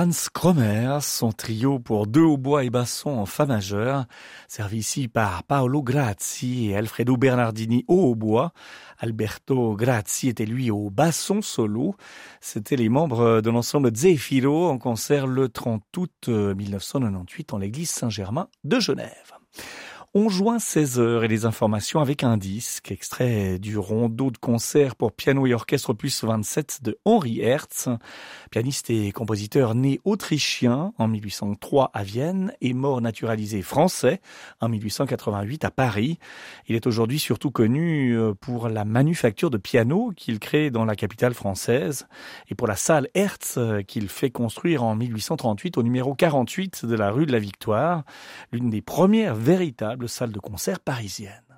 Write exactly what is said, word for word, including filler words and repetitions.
Franz Krommer, son trio pour deux hautbois et bassons en fa majeur, servi ici par Paolo Grazzi et Alfredo Bernardini au hautbois. Alberto Grazzi était lui au basson solo. C'étaient les membres de l'ensemble Zefiro en concert le trente août mille neuf cent quatre-vingt-dix-huit en l'église Saint-Germain de Genève. On joint seize heures et les informations avec un disque, extrait du rondo de concert pour piano et orchestre opus vingt-sept de Henri Herz, pianiste et compositeur né autrichien en mille huit cent trois à Vienne et mort naturalisé français en mille huit cent quatre-vingt-huit à Paris. Il est aujourd'hui surtout connu pour la manufacture de pianos qu'il crée dans la capitale française et pour la salle Herz qu'il fait construire en mille huit cent trente-huit au numéro quarante-huit de la rue de la Victoire, l'une des premières véritables salle de concert parisienne.